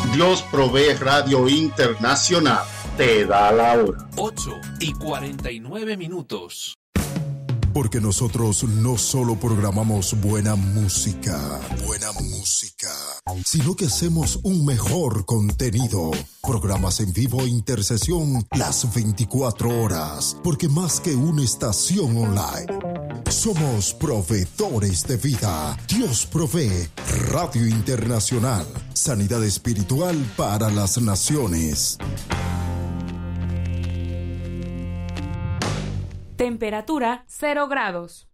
Dios Provee Radio Internacional te da la hora. 8:49. Porque nosotros no solo programamos buena música, sino que hacemos un mejor contenido. Programas en vivo e intercesión las 24 horas. Porque más que una estación online, somos proveedores de vida. Dios Provee Radio Internacional. Sanidad espiritual para las naciones. Temperatura 0 grados.